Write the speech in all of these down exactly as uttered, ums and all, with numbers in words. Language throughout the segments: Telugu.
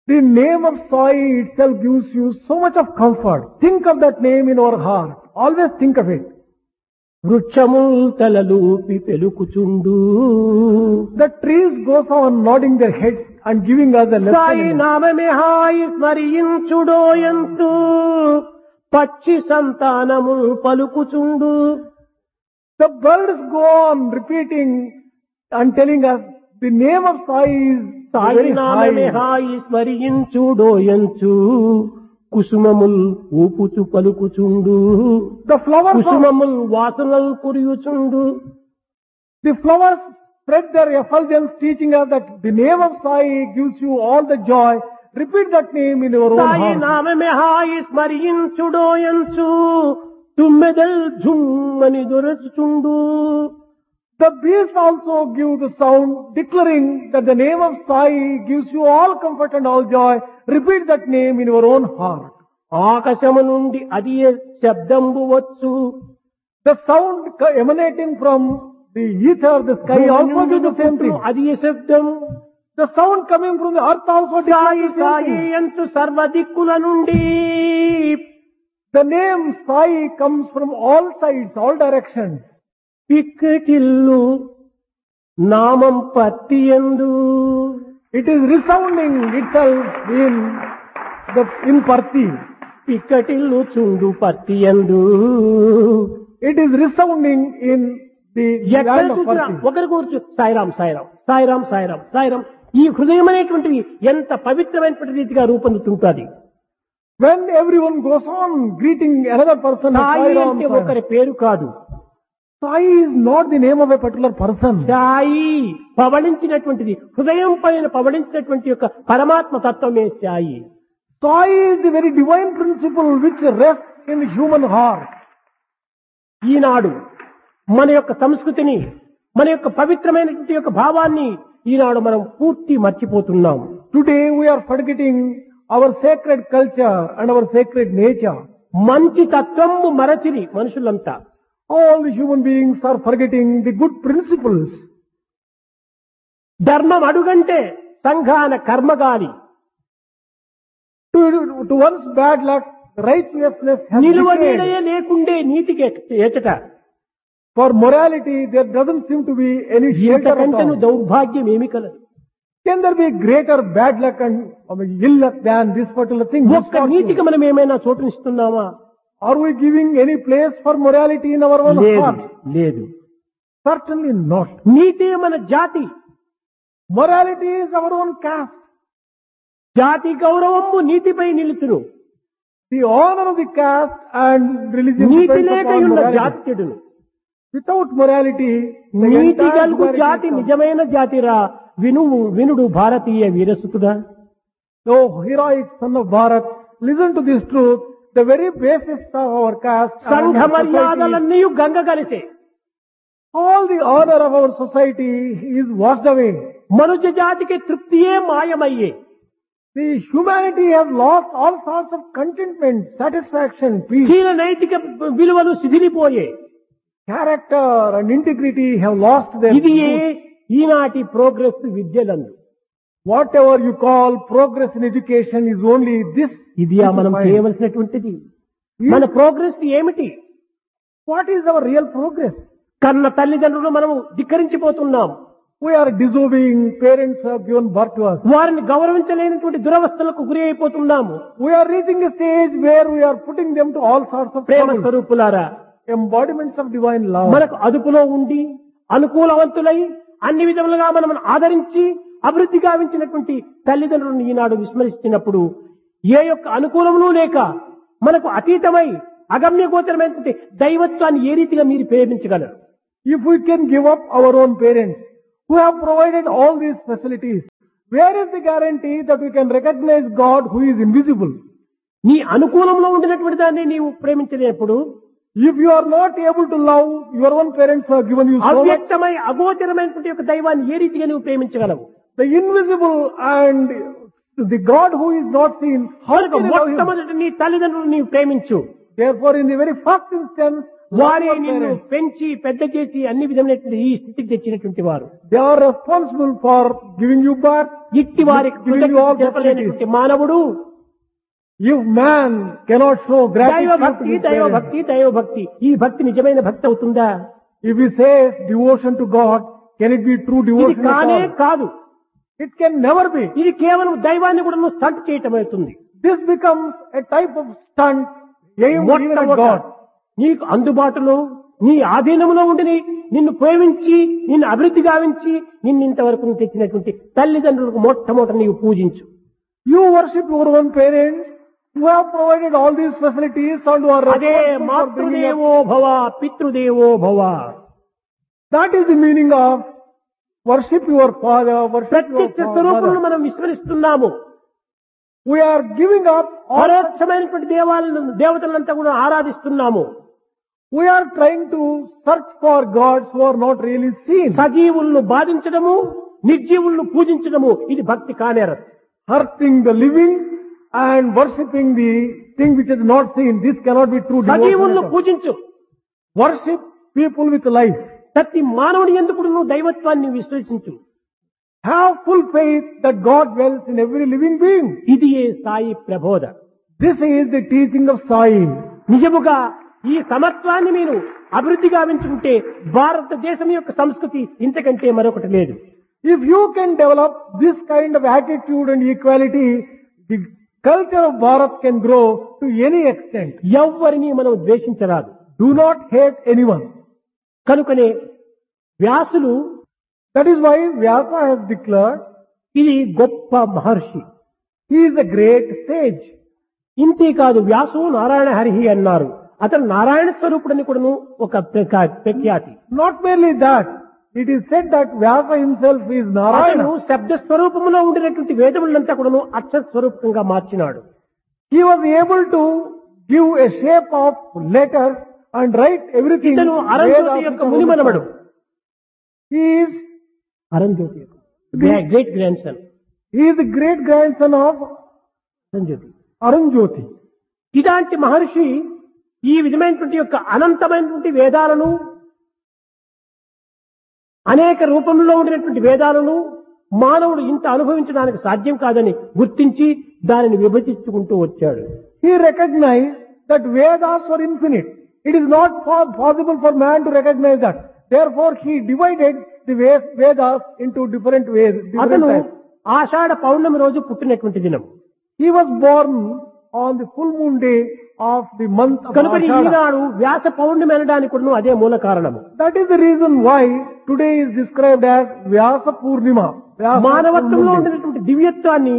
The name of Sai itself gives you so much of comfort. Think of that name in our heart. Always think of it. వృక్షముల్ తలలూపి పెలుకుచుండు The trees goes on nodding their heads and giving us a lesson. Sai in it. నామమే హాయి స్మరించుడోయంచు పక్షి సంతానముల్ పలుకుచుండు The birds go on repeating and telling us the name of Sai is Sai very నామమే high. Hi స్మరించుడోయంచు కుసుమముల్ ఊపుచు పలుకుచుండు The flowers, of, కుసుమముల్ వాసనలు కురియుచుండు the flowers spread their effulgence, teaching us that the name of Sai gives you all the joy. Repeat that name in your own Sai heart. నామమే హాయి స్మరించుడోయంచు తుమ్మెదల్ ఝుమ్మని దొరచుచుండు The bees also give the sound, declaring that the name of Sai gives you all comfort and all joy. Repeat that name in your own heart. ఆకాశము నుండి అది శబ్దంబు వచ్చు The sound co- emanating from the ether, the sky also gives the same thing. అది శబ్దం The sound coming from the earth also Sai declares the same Sai thing. అంటూ సర్వ దిక్కుల నుండి The name Sai comes from all sides, all directions. పిక్కటిల్లు నామం పత్తియందు It is resounding itself in the in Parthi. పిక్కటిల్లు Chundu పత్తియందు It is resounding in the ఎక్కడ land of చూసినా Parthi. ఒకరి కూర్చు సాయిరాం సాయిరాం సాయిరాం సాయిరాం సాయిరాం ఈ హృదయం అనేటువంటిది ఎంత పవిత్రమైనటువంటి రీతిగా రూపొందుతుంటుంది When everyone goes on greeting another person, as Sai Sai Ram, అంటే Sai Ram. ఒకరి పేరు కాదు Sai is not the name of a particular person. Sai పవళించినటువంటిది హృదయం పైన పవళించినటువంటి యొక్క పరమాత్మ తత్వమే Sai Sai is the very divine principle which rests in the human heart. ఈనాడు మన యొక్క సంస్కృతిని మన యొక్క పవిత్రమైనటువంటి యొక్క భావాన్ని ఈనాడు మనం పూర్తి మర్చిపోతున్నాం Today we are forgetting our sacred culture and our sacred nature. మంచి తత్వము మరచిరి మనుషులంతా All the human beings are forgetting the good principles. ధర్మం అడుగంటే సంఘాన కర్మగాలి To, to one's bad luck, righteousness has నిలువ decayed. నీడయే లేకుండే నీతికి ఎచట For morality, there doesn't seem to be any shelter at ఇంతకంటను all. దౌర్భాగ్యం ఏమి కలదు Can there be greater bad luck and I mean, ill luck than this particular thing? ఒక్క నీతికి మనం ఏమైనా చోటునిస్తున్నామా Are we giving any place for morality in our own లేదు heart? లేదు Certainly not. నీతి మన జాతి Morality is our own caste. జాతి గౌరవము నీతిపై నిలుచును The honor of the caste and religion NITI depends లేక upon ఉన్న morality. జాతి చెడును Without morality, the NITI entire గలుగు humanity జాతి is- నిజమైన జాతిరా వినువు వినుడు భారతీయ వీరసుతుడా Oh, heroic son of Bharat, listen to this truth. The very basis of our caste and సంఘ our society, మర్యాదలన్నీ గంగ కలిసే all the honor of our society is washed away. మనుష్య జాతికి తృప్తియే మాయమయ్యే The humanity has lost all sorts of contentment, satisfaction, peace, శీల నైతిక విలువలు శిథిలిపోయే character and integrity have lost their ఇది ఏ roots. ఈనాటి progress విద్యలందు Whatever you call progress in education is only this. ఇది ఆ మనం This is చేయవలసినటువంటిది మన ప్రోగ్రెస్ ఏమిటి What is our real progress? కన్న తల్లిదండ్రులు మనము ధిక్కరించిపోతున్నాం We are disobeying parents who have given birth to us. వారిని గౌరవించలేనటువంటి దురవస్థలకు గురి అయిపోతున్నాము We are reaching a stage where we are putting them to all sorts of Prema trouble. స్వరూపులారా Embodiments of divine love. మనకు అదుపులో ఉండి అనుకూలవంతులై అన్ని విధములుగా మనం ఆదరించి అభివృద్ధి గావించినటువంటి తల్లిదండ్రులను ఈనాడు విస్మరిస్తున్నప్పుడు ఏ యొక్క అనుకూలములు లేక మనకు అతీతమై అగమ్య గోచరమైనటువంటి దైవత్వాన్ని ఏ రీతిగా మీరు ప్రేమించగలరు If we can give up our own parents who have provided all these facilities, where is the guarantee that we can recognize God who is invisible? నీ అనుకూలంలో ఉండినటువంటి దాన్ని నీవు ప్రేమించలేనప్పుడు If you are not able to love your own parents who have given you so much, అవ్యక్తమై అగోచరమైనటువంటి యొక్క దైవాన్ని ఏ రీతిగా నువ్వు ప్రేమించగలవు the invisible and the God who is not seen, how కనుక can you love him? మొట్టమొదటి నీ తల్లిదండ్రులు నీవు ప్రేమించు Therefore, in the very first instance, వారే your నిన్ను parents. పెంచి పెద్ద చేసి అన్ని విధమైనటువంటి ఈ స్థితికి తెచ్చినటువంటి వారు. They are responsible for giving you birth. ఇట్టి వారికి Giving you all కృతజ్ఞత తెలపలేనటువంటి మానవుడు If man cannot show దైవ gratitude to భక్తి his దైవ parents, భక్తి దైవ భక్తి ఈ భక్తి నిజమైన భక్తి అవుతుందా? if he says devotion to God, can it be true ఇది devotion at కానే all? కాదు. It can never be. ఇది కేవలం దైవాన్ని కూడా నువ్వు స్టంట్ చేయటం అవుతుంది. This becomes a type of stunt aimed even at మొట్టమొదట God. నీకు అందుబాటులో నీ ఆధీనంలో ఉండి నిన్ను ప్రేమించి నిన్ను అభివృద్ధి గావించి నిన్ను ఇంతవరకు తెచ్చినటువంటి తల్లిదండ్రులకు మొట్టమొదట నీవు పూజించు. You worship your own parents who have provided all these facilities and who are అదే responsible for bringing up. మాతృదేవో భవ పితృదేవో భవ. That is the meaning of worship your father, worship your ప్రత్యక్ష స్వరూపులను mother. మనం విస్మరిస్తున్నాము. We are giving up all. పరోక్షమైనటువంటి దేవాలను దేవతలంతా కూడా ఆరాధిస్తున్నాము. We are trying to search for gods who are not really seen. సజీవులను బాధించడము నిర్జీవులను పూజించడము ఇది భక్తి కానేరదు. Hurting the living and worshipping the thing which is not seen. This cannot be true devotion. సజీవులను at all. పూజించు. Worship people with life. ప్రతి మానవుని ఎందుకు నువ్వు దైవత్వాన్ని విశ్వసించు. Have full faith that God dwells in every living being. ఇది ఏ సాయి ప్రబోధ. This is the teaching of Sai. నిజముగా ఈ సమత్వాన్ని మీరు అభివృద్ధి గావించుకుంటే భారతదేశం యొక్క సంస్కృతి ఇంతకంటే మరొకటి లేదు. If you can develop this kind of attitude and equality, the culture of Bharat can grow to any extent. ఎవ్వరిని మనం ద్వేషించరాదు. Do not hate anyone. కనుకనే వ్యాసులు That is why Vyasa has declared ఇది గొప్ప మహర్షి. he is a great sage. ఇంతే కాదు వ్యాసు నారాయణ హరిహి అన్నారు. అతను నారాయణ స్వరూపుడని కూడాను ఒక ప్రఖ్యా- ప్రఖ్యాతి. Not merely that, it is said that Vyasa himself is అతను Narayana. శబ్ద స్వరూపంలో ఉండినటువంటి వేదములంతా కూడాను అక్షర స్వరూపంగా మార్చినాడు. He was able to give a shape of letters and write everything. ఇతను అరంజ్యోతి యొక్క మునిమనవడు. He is, అరంజ్యోతి యొక్క great grand son. he is the great grandson of అరంజ్యోతి. Arunjoti. ఇలాంటి మహర్షి ఈ విధమైనటువంటి యొక్క అనంతమైనటువంటి వేదాలను అనేక రూపంలో ఉండినటువంటి వేదాలను మానవుడు ఇంత అనుభవించడానికి సాధ్యం కాదని గుర్తించి దానిని విభజించుకుంటూ వచ్చాడు. He recognized that Vedas were infinite. It is not po- possible for man to recognize that. Therefore, he divided the Ve- Vedas into different ways. Different అతను types. ఆషాఢ పౌర్ణమి రోజు పుట్టినటువంటి దినం. He was born on the full moon day of the month of కనుక Ashada. ఈనాడు వ్యాస పౌర్ణమి అనడానికి కూడా అదే మూల కారణము. That is the reason why today is described as Vyasa Purnima. Vyasa మానవత్వంలో full moon day. ఉండినటువంటి దివ్యత్వాన్ని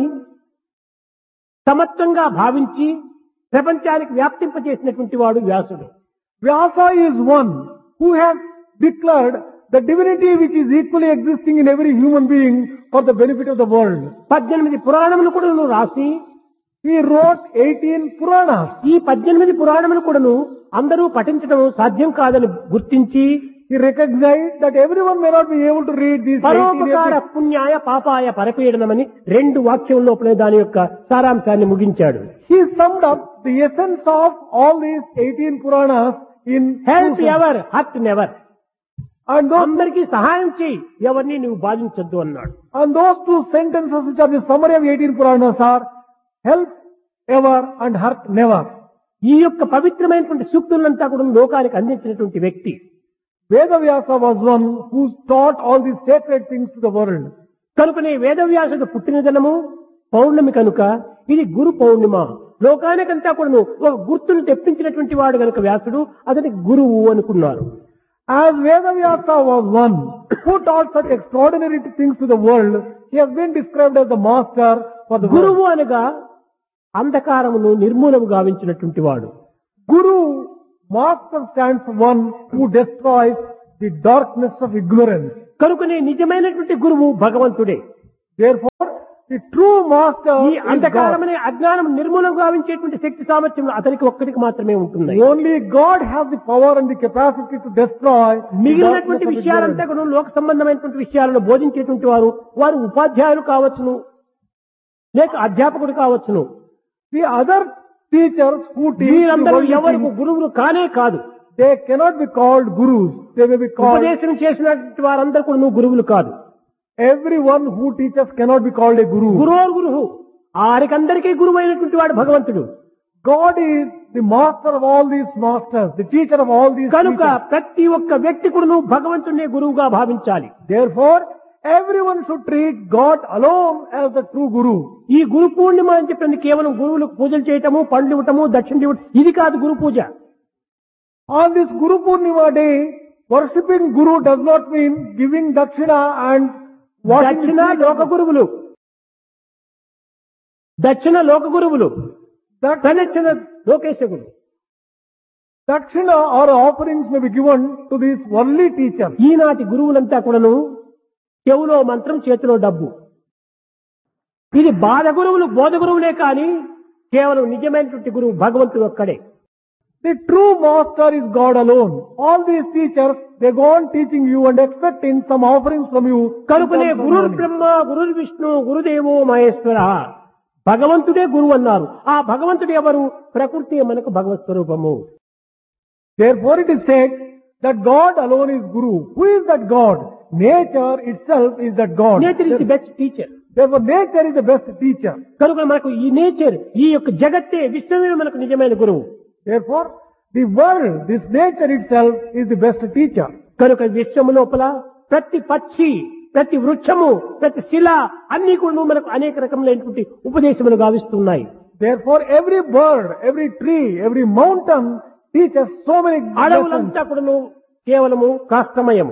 సమత్వంగా భావించి ప్రపంచానికి వ్యాప్తింపజేసినటువంటి వాడు వ్యాసుడు. Vyasa is one who has declared the divinity which is equally existing in every human being for the benefit of the world. పద్దెనిమిది పురాణములు కూడాను రాసి He wrote eighteen Puranas. ఈ పద్దెనిమిది పురాణములు కూడాను అందరూ పఠించడం సాధ్యం కాదని గుర్తించి He recognized that everyone may not be able to read these eighteen పరోపకార epics. పుణ్యాయ పాపాయ పరపీడనమని రెండు వాక్యం లోపలే దాని యొక్క సారాంశాన్ని ముగించాడు. He summed up the essence of all these eighteen Puranas in help two ever hurt never. And those, అందరికీ సహాయం చేయి ఎవరిని నువ్వు బాధించొద్దు అన్నాడు. and those two sentences which are the summary of eighteen Puranas are help ever and hurt never. ఈ యొక్క పవిత్రమైనటువంటి సూక్తులంతా కూడా లోకానికి అందించినటువంటి వ్యక్తి. Vedavyasa was one who taught all these sacred things to the world. కనుకనే వేదవ్యాసుడు పుట్టిన దినము పౌర్ణమి కనుక ఇది గురు పౌర్ణిమ. లోకానికంతా కూడాను ఒక గుర్తును తెప్పించినటువంటి వాడు కనుక వ్యాసుడు అతనికి గురువు అనుకున్నారు. As Vedavyasa was one who taught such extraordinary things to the world, he has been described as the master for the world. గురువు అనగా అంధకారమును నిర్మూలము గావించినటువంటి వాడు. Guru, master stands for one who destroys the darkness of ignorance. కనుకనే నిజమైనటువంటి గురువు భగవంతుడే. Therefore, the true master ఈ is God. అంధకారమనే అజ్ఞానం నిర్మూలం గావించేటువంటి శక్తి సామర్థ్యం అతనికి ఒక్కడికి మాత్రమే ఉంటుంది. Only God has the power and the capacity to destroy the darkness మిగిలినటువంటి of విషయాలంతా ignorance. కూడా లోక సంబంధమైనటువంటి విషయాలను బోధించేటువంటి వారు వారు ఉపాధ్యాయులు కావచ్చును లేక అధ్యాపకుడు కావచ్చును. The other teachers who teach the వీరందరూ world ఎవరికి things, గురువులు కానే కాదు. they cannot be called gurus. They may be called, ఉపదేశం చేసినటువంటి వారందరూ కూడా నువ్వు గురువులు కాదు. everyone who teaches cannot be called a guru. గురువు గురువు ఆరికందరికీ గురువు అయినటువంటి వాడు భగవంతుడు. God is the master of all these masters, the teacher of all these కనుక teachers. ప్రతి ఒక్క వ్యక్తి కూడా నువ్వు భగవంతుడినే గురువుగా భావించాలి. Therefore, everyone should treat God alone as the true guru. ఈ గురు పూర్ణిమ అని చెప్పింది కేవలం గురువులకు పూజలు చేయటము, పండ్లు ఇవ్వటము, దక్షిణ ఇవ్వటం ఇది కాదు గురు పూజ. On this Guru Purnima day, worshipping Guru does not mean giving dakshina and washing దక్షిణ his feet. లోక గురువులు, దక్షిణ లోక గురువులు, That ప్రదక్షిణ లోకేశ గురు. dakshina or offerings may be given to these worldly teachers. ఈనాటి గురువులంతా కూడాను చెవులో మంత్రం, చేతిలో డబ్బు. ఇది బాధ గురువులు, బోధ గురువులే కానీ కేవలం నిజమైనటువంటి గురువు భగవంతుడు ఒక్కడే. The true master is God alone. All these teachers, they go on teaching you and expecting some offerings from you. కనుకనే in terms of గురుర్ money. బ్రహ్మ, గురుర్ విష్ణు, గురుదేవో మహేశ్వర. భగవంతుడే గురువు అన్నారు. ఆ భగవంతుడు ఎవరు? ప్రకృతి మనకు భగవత్ స్వరూపము. Therefore it is said that God alone is Guru. Who is that God? Nature itself is that God. Nature is the best teacher. Therefore nature is the best teacher. కనుక మనకు ఈ నేచర్, ఈ యొక్క జగత్తే, విశ్వమే మనకు నిజమైన గురువు. Therefore the world, this nature itself is the best teacher. కనుక విశ్వము లోపల ప్రతి పక్షి, ప్రతి వృక్షము, ప్రతి శిల అన్ని కూడా మనకు అనేక రకములైనటువంటి ఉపదేశములు గావిస్తున్నాయి. Therefore every bird, every tree, every mountain teaches so many lessons. అడవులంతా కూడాను కేవలము కాష్టమయము,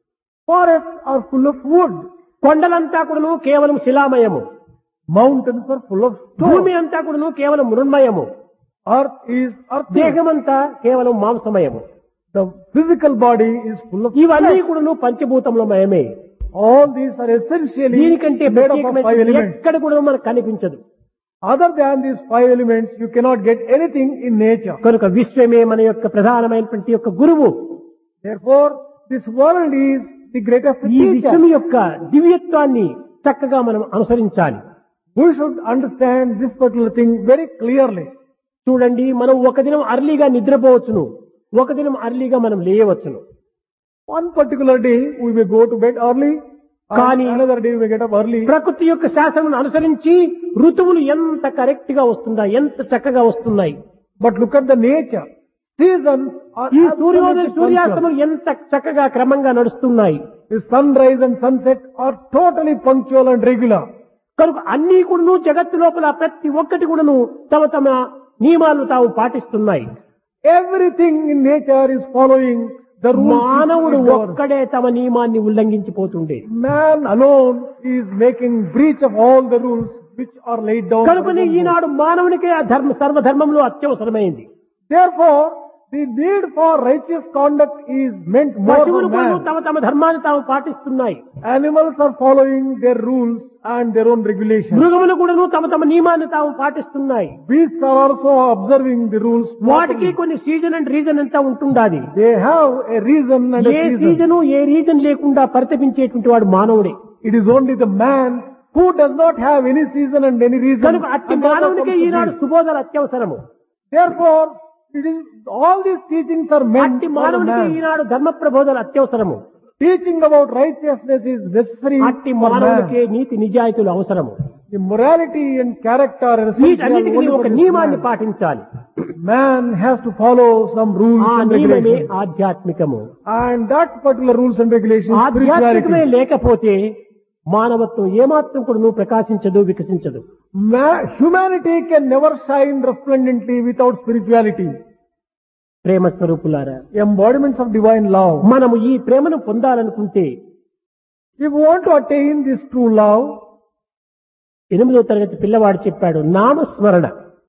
Forests are full of wood. కొండలంతా కూడాను కేవలం శిలామయము, Mountains are full of భూమి stone. అంతా కూడాను కేవలం మృణ్మయము, Earth is earthy. దేహమంతా కేవలం మాంసమయము. The physical body is full of ఇవన్నీ flesh. కూడాను పంచభూతముల మయమే. All these are essentially దీనికంటే made up of five ప్రత్యేకమైన elements. ఎక్కడ కూడా మనకు కనిపించదు. Other than these five elements, you cannot get anything in nature. కనుక విశ్వమే మన యొక్క ప్రధానమైనటువంటి యొక్క గురువు. Therefore, this world is the greatest ఈ విశ్వం teacher. యొక్క దివ్యత్వాన్ని చక్కగా మనం అనుసరించాలి. We should understand this particular thing very clearly. చూడండి, మనం ఒక దినం అర్లీగా నిద్రపోవచ్చును, ఒక దినం అర్లీగా మనం లేయవచ్చును. One particular day, we may go to bed early, and కానీ another day we may get up early. ప్రకృతి యొక్క శాసనం అనుసరించి ఋతువులు ఎంత కరెక్ట్ గా వస్తున్నాయి, ఎంత చక్కగా వస్తున్నాయి. But look at the nature. Seasons are ఈ సూర్యోదయ absolutely సూర్యాస్తమం punctual. ఎంత చక్కగా క్రమంగా నడుస్తున్నాయి. The sunrise and sunset are totally punctual and regular. కనుక అన్ని కూడాను జగత్తు లోపల ప్రతి ఒక్కటి కూడాను తమ తమ నియమాలను తాము పాటిస్తున్నాయి. Everything in nature is following the rules. మానవుడు which it governs. ఒక్కడే తమ నియమాన్ని ఉల్లంఘించిపోతుండే. Man alone is making breach of all the rules which are laid down. for కనుకనే the ఈనాడు మానవునికే ఆ ధర్మ సర్వధర్మంలో అత్యవసరమైంది. Therefore, the need for righteous conduct is meant more పశువులు for కూడా man. తమ తమ ధర్మాన్ని తాము పాటిస్తున్నాయి. Animals are following their rules and their own regulations. మృగములు కూడా తమ తమ నియమాన్ని తాము పాటిస్తున్నాయి. Beasts are also observing the rules. వాటికి properly. కొన్ని సీజన్ అండ్ రీజన్ అంతా ఉంటుండాది. They have a reason and a A season. Season A reason లేకుండా పరితపించేటువంటి వాడు మానవుడే. It is only the man who does not have any season and any reason. కనుక అట్టి and therefore మానవునికే comes to Eenadu this. సుబోధలు అత్యవసరము. Therefore, it is all these teachings are meant అట్టి for the మానవునికి man. ఈనాడు ధర్మ ప్రబోధలు అత్యవసరము. Teaching about righteousness is necessary అట్టి for మానవునికే man. నీతి నిజాయితీలు అవసరము. The morality and character are essential వీటన్నిటికీ only ఒక for this నియమాన్ని man. పాటించాలి. Man has to follow some rules ఆ and నియమమే regulations. ఆధ్యాత్మికము. And that particular rules and regulations, ఆధ్యాత్మికమే spirituality. లేకపోతే మానవత్వం ఏమాత్రం కూడా నువ్వు ప్రకాశించదు, వికసించదు. Ma- humanity can never shine resplendently without spirituality. ప్రేమ స్వరూపులారా, Embodiments of divine love. మనము ఈ ప్రేమను పొందాలనుకుంటే If we want to attain this true love, ఎనిమిదో తరగతి పిల్లవాడు చెప్పాడు నామస్మరణ.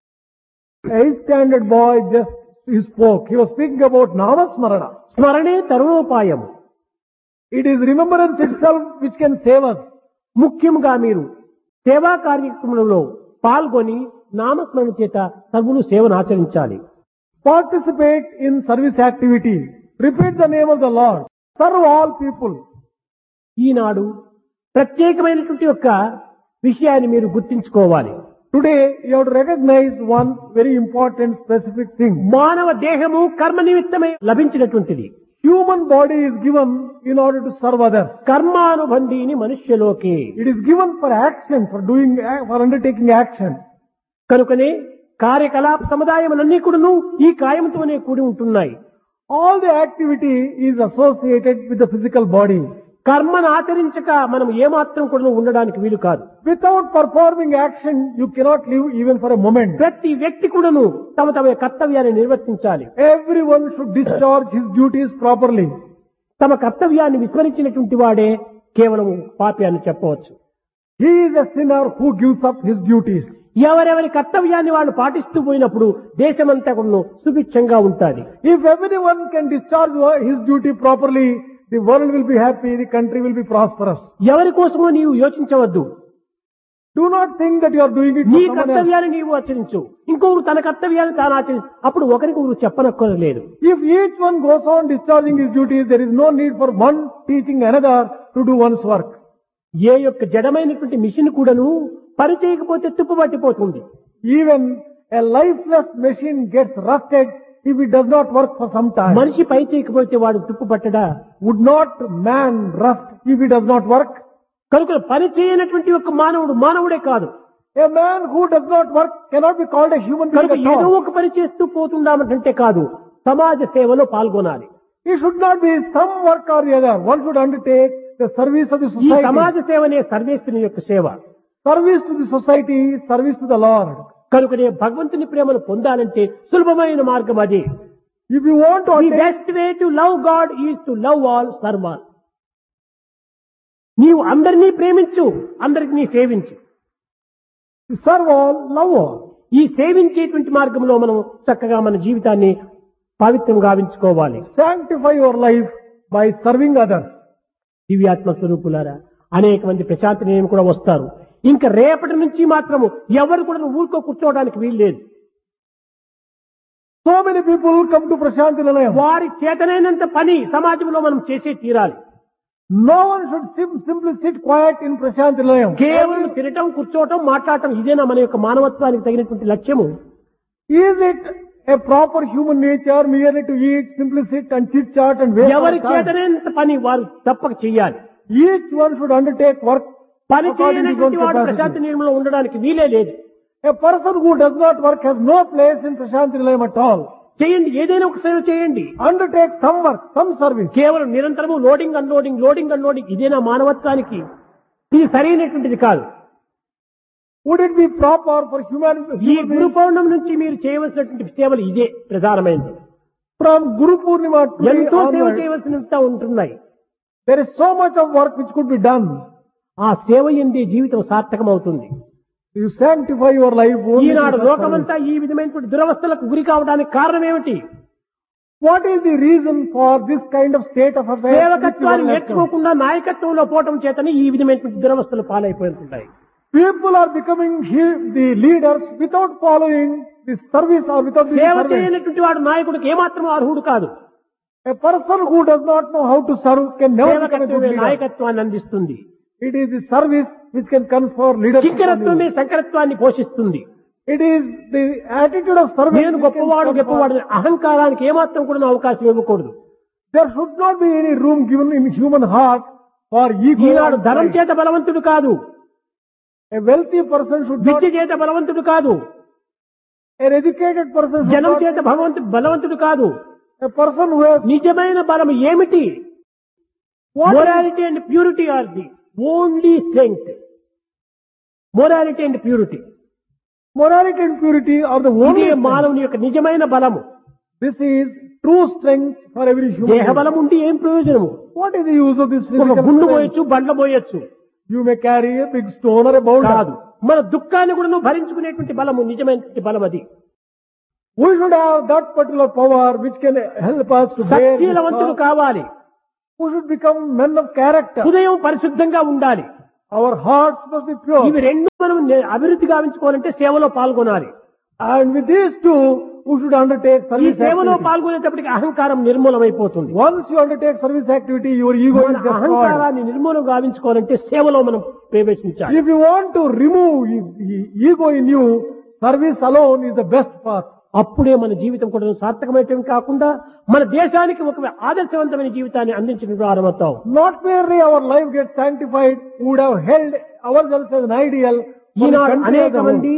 a standard boy just he spoke. He was speaking about Namasmarana. స్మరణే తరుణోపాయము. It is remembrance itself which can save us. ముఖ్యంగా మీరు సేవా కార్యక్రమంలో పాల్గొని నామస్మరణ చేత సర్వులు సేవను ఆచరించాలి. Participate in service activity. Repeat the name of the Lord. Serve all people. ఈనాడు ప్రత్యేకమైనటువంటి యొక్క విషయాన్ని మీరు గుర్తించుకోవాలి. Today, you have to recognize one very important specific thing. మానవ దేహము కర్మ నిమిత్తమై లభించినటువంటిది. Human body is given in order to serve others. కర్మానుబంధీని మనుష్యలోకి. It is given for action, for doing, for undertaking action. కనుకనే కార్యకలాప సముదాయములన్నీ కూడాను ఈ కాయముతోనే కూడి ఉంటున్నాయి. All the activity is associated with the physical body. కర్మను ఆచరించక మనం ఏమాత్రం కూడా ఉండడానికి వీలు కాదు. Without performing action, you cannot live even for a moment. ప్రతి వ్యక్తి కూడాను తమ తమ కర్తవ్యాన్ని నిర్వర్తించాలి. Everyone should discharge his duties properly. తమ కర్తవ్యాన్ని విస్మరించినటువంటి వాడే కేవలం పాపి అని చెప్పవచ్చు. He is a sinner who gives up his duties. ఎవరెవరి కర్తవ్యాన్ని వాళ్ళు పాటిస్తూ పోయినప్పుడు దేశమంతా కూడా సుభిక్షంగా ఉంటుంది. If everyone can discharge his duty properly, the world will be happy, the country will be prosperous. ఎవరి కోసమో నీవు యోచించవద్దు. Do not think that you are doing it నీ for someone else. కర్తవ్యాన్ని నీవు ఆచరించు, ఇంకొకరు తన కర్తవ్యాన్ని తాను ఆచరించు. అప్పుడు ఒకరికి ఒకరు చెప్పనక్కర్లేదు. If each one goes on discharging his duties, there is no need for one teaching another to do one's work. ఏ యొక్క జడమైనటువంటి మిషన్ కూడాను పని చేయకపోతే తుప్పుపట్టిపోతుంది. Even a lifeless machine gets rusted if it does not work for some time. మనిషి పై చేయకపోతే వాడు తుప్పు పట్టడా? Would not man rust if he does not work? కనుక పని చేయనటువంటి ఒక మానవుడు మానవుడే కాదు. A man who does not work cannot be called a human being కనుక at ఏదో all. ఒక పని చేస్తూ పోతుందామంటే కాదు, సమాజ సేవలో పాల్గొనాలి. It should not be some work or the other. One should undertake the service of the ఈ society. సమాజ సేవనే సర్వేశ్వరుని యొక్క సేవ. Service to the society, service to the Lord. కనుకనే భగవంతుని ప్రేమను పొందాలంటే సులభమైన మార్గం అది. If you want to the attain, best way to love God is to love all, serve all. నీవు అందరినీ ప్రేమించు, అందరికి నీ సేవించు. to serve all, love all. ఈ సేవించేటువంటి మార్గంలో మనం చక్కగా మన జీవితాన్ని పవిత్రం గావించుకోవాలి. Sanctify your life by serving others. దివ్యాత్మ స్వరూపులారా, అనేక మంది ప్రశాంతి నిలయం కూడా వస్తారు. ఇంకా రేపటి నుంచి మాత్రము ఎవరు కూడా ఊరుకో కూర్చోవడానికి వీలు లేదు. So many people come to Prashanti Nilayam. వారి చేతనైనంత పని సమాజంలో మనం చేసే తీరాలి. No one should sim- simply sit quiet in Prashanti Nilayam. కేవలం తినటం, కూర్చోవటం, మాట్లాడటం ఇదేనా మన యొక్క మానవత్వానికి తగినటువంటి లక్ష్యము? Is it a proper human nature merely to eat, simply sit and chit chat and waste ఎవరి our time? చేతనైనంత పని వారు తప్పక చెయ్యాలి. Each one should undertake work పని according to his own చేయనటువంటి వాడు capacity. ప్రశాంతి నిలయంలో ఉండడానికి వీలే లేదు. A person who does not work has no place in Prashanti Nilayam at all. చేయండి, ఏదైనా ఒక సేవ చేయండి. Undertake some work, some service. కేవలం నిరంతరము లోడింగ్ అన్లోడింగ్ లోడింగ్ అన్లోడింగ్ ఇదేనా మానవత్వానికి? ఇది సరైనటువంటిది కాదు. Would it be proper for human, ఈ human గురు beings? పౌర్ణమి నుంచి మీరు చేయవలసినటువంటి సేవలు ఇదే ప్రధానమైనది. From Guru Purnima to ఎంతో సేవ onwards, చేయవలసినంత ఉంటున్నాయి. there is so much of work which could be done. ఆ సేవ ఎందే జీవితం సార్థకమవుతుంది. You sanctify your life only Eenadu through such service. లోకమంతా ఈ విధమైనటువంటి దురవస్థలకు గురి కావడానికి కారణం ఏమిటి? What is the reason for this kind of state of affairs? సేవకత్వాన్ని which you are నేర్చుకోకుండా నాయకత్వంలో పోవటం చేతనే ఈ విధమైనటువంటి దురవస్థలు పాలైపోతుంటాయి. People are becoming he- the leaders without following the service or without the సేవ service. చేయనటువంటి వాడు నాయకుడికి ఏమాత్రం అర్హుడు కాదు. A person who does not know how to serve can never become a good సేవకత్వమే leader. నాయకత్వాన్ని అందిస్తుంది. It is the service which can confer leadership. on కింకరత్వమే you. శంకరత్వాన్ని పోషిస్తుంది. It is the attitude of service. నేను which can గొప్పవాడు confer- గొప్పవాడు అహంకారానికి ఏమాత్రం కూడా అవకాశం ఇవ్వకూడదు. There should not be any room given in human heart for ego. Eenadu and ధనం pride. చేత బలవంతుడు కాదు, A wealthy person should not. విద్య చేత బలవంతుడు కాదు, An educated person should జనం not. చేత భగవంతుడు బలవంతుడు కాదు. A person who has నిజమైన బలం ఏమిటి? Morality and purity are the only strength. Morality and purity morality and purity are the only. ఇదే strength. మానవుని యొక్క నిజమైన బలము. This is true strength for every human. దేహ being. బలం ఉండి ఏం ప్రయోజనము? What is the use of this ఒక physical గుండు strength? పోయొచ్చు, Bandla పోయొచ్చు You may carry a big stone or a boulder. కాదు. మన దుఃఖాన్ని కూడా భరించుకునేటువంటి బలము నిజమైనటువంటి బలం అది. We should have that particular power which can help us to bear this సత్శీలవంతుడు power. కావాలి. We should become men of character. హృదయం పరిశుద్ధంగా ఉండాలి. Our hearts must be pure. ఇవి రెండు మనం నే- అభివృద్ధి గావించుకోవాలంటే సేవలో పాల్గొనాలి. And with these two, who should undertake ఈ service సేవలో activity. పాల్గొనేటప్పటికి అహంకారం నిర్మూలమైపోతుంది. Once you undertake service activity, your ego మన is destroyed. అహంకారాన్ని నిర్మూలన గావించుకోవాలంటే సేవలో మనం ప్రవేశించాలి. If you want to remove e- e- ego in you, service alone is the best path. అప్పుడే మన జీవితం కూడా సార్థకమైనవి కాకుండా మన దేశానికి ఒక ఆదర్శవంతమైన జీవితాన్ని అందించిన ప్రారంభమవుతాం. Not merely our life gets sanctified, we would have held ourselves as an ideal. for the Eenadu country అనేక as a whole. మంది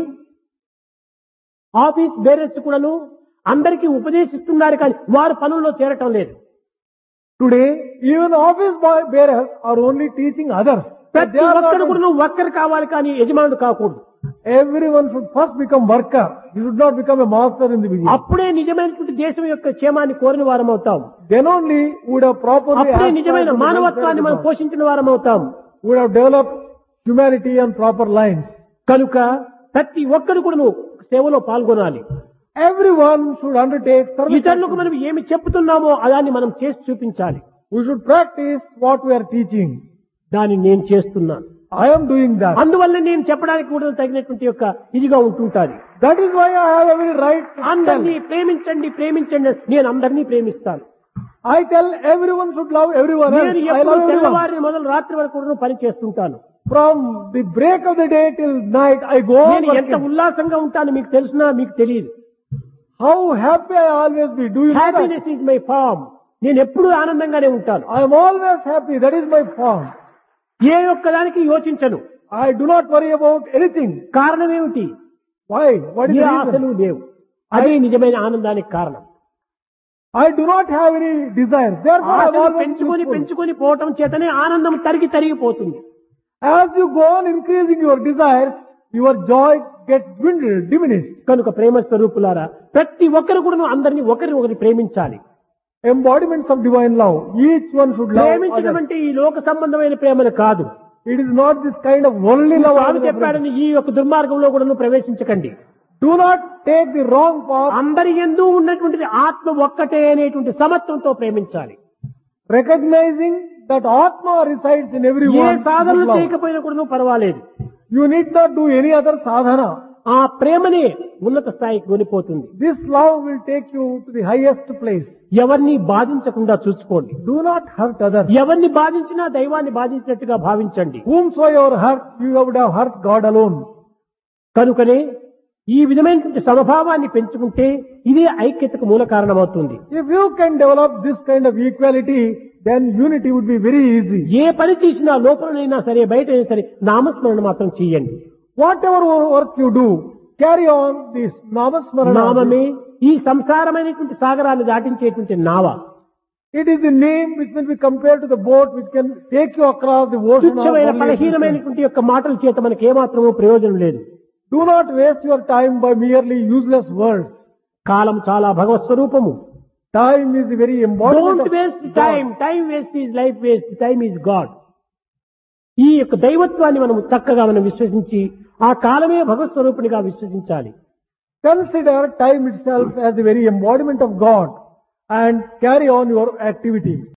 ఆఫీస్ బేరర్స్ కూడాను అందరికీ ఉపదేశిస్తున్నారు కానీ వారు పనుల్లో చేరటం లేదు. Today, even office boy bearers are only teaching others. But ప్రతి they are ఒక్కరు not, కూడా వర్కర్ కావాలి కానీ యజమానుడు కాకూడదు. everyone should first become worker. You should not become a master in the beginning. అప్పుడే నిజమైనటువంటి దేశం యొక్క క్షేమాన్ని కోరిన వారం అవుతాం. Then only would have properly అప్పుడే aspired నిజమైన to the మానవత్వాన్ని మనం welfare of the పోషించిన వారం అవుతాం. world. Would have developed humanity on proper lines. కనుక ప్రతి ఒక్కరు కూడా సేవలో పాల్గొనాలి. Everyone should undertake service. ఇతరులకు మనం ఏమి చెప్తున్నామో దాన్ని మనం చేసి చూపించాలి. We should practice what we are teaching. దాన్ని నేను చేస్తున్నాను. I am doing that. అందువల్ల నేను చెప్పడానికి కూడా తగినటువంటి యొక్క ఇదిగా ఉంటుంటాది. That is why I have every right to tell. అందరినీ ప్రేమించండి ప్రేమించండి నేను అందరినీ ప్రేమిస్తాను. I tell everyone should love everyone else. నేను I ఎప్పుడు love everyone. తెల్లవారిని మొదలు రాత్రి వరకు కూడా పని చేస్తుంటాను. From the break of the day till night, I go on నేను ఎంత working. ఉల్లాసంగా ఉంటాను మీకు తెలుసునా మీకు తెలియదు. How happy I always be. Do you know that? Happiness is my farm. నేను ఎప్పుడు ఆనందంగానే ఉంటాను. I am always happy. That is my form. ఏ ఒక్కదానికి యోచించను. I do not worry about anything. కారణం ఏమిటి? Why? What is A the ఆశలు reason? లేవు. అదే నిజమైన ఆనందానికి కారణం. I do not have any desire. Therefore, I am ఆశలు always పెంచుకొని peaceful. పెంచుకొని పోవటం చేతనే ఆనందం తరిగి తరిగిపోతుంది. As you go on increasing your desires, your joy gets dwindled, diminished. కనుక ప్రేమ స్వరూపులారా ప్రతి ఒక్కరు కూడా అందరినీ ఒకరిని ఒకరి ప్రేమించాలి. Embodiments of divine love. Each one should love ప్రేమించడం others. అంటే ఈ లోక సంబంధమైన ప్రేమను కాదు. It is not this kind of worldly love. స్వామి చెప్పాడని ఈ యొక్క దుర్మార్గంలో కూడా ప్రవేశించకండి. Do not take the wrong path. అందరి యందు ఉన్నటువంటిది ఆత్మ ఒక్కటే అనేటువంటి సమత్వంతో ప్రేమించాలి. Recognizing that Atma resides in A everyone. సాధనలు should love. చేయకపోయినా కూడా పర్వాలేదు. You need not do any other sadhana. ఆ ప్రేమనే ఉన్నత స్థాయికి కొనిపోతుంది. This love will take you to the highest place. ఎవరిని బాధించకుండా చూసుకోండి. Do not hurt others. ఎవరిని బాధించినా దైవాన్ని బాధించినట్టుగా భావించండి. Whomsoever hurt, you would have hurt God alone. కనుకనే ఈ విధమైనటువంటి సమభావాన్ని పెంచుకుంటే ఇదే ఐక్యతకు మూల కారణమవుతుంది. If you can develop this kind of equality, then unity would be very easy. ఏ పని చేసినా లోపలనైనా సరే బయటైనా సరే నామస్మరణ మాత్రం చేయండి. Whatever work you do, carry on this namasmarana. నామమే ఈ సంసారమైనటువంటి సాగరాన్ని దాటించేటువంటి నావ. It is the name which will be compared to the boat which can take you across the ocean. of తుచ్చమైన worldly existence. బలహీనమైనటువంటి యొక్క మాటల చేత మనకి ఏమాత్రమూ ప్రయోజనం లేదు. Do not waste your time by merely useless words. కాలం చాలా భగవత్ స్వరూపము. Time is the very embodiment don't of waste God. Time. Time waste is life waste. Time is God. ఈ యొక్క దైవత్వాన్ని మనం చక్కగా మనం విశ్వసించి ఆ కాలమే భగవత్ స్వరూపునిగా విశ్వసించాలి. Consider time itself as the very embodiment of God and carry on your activity.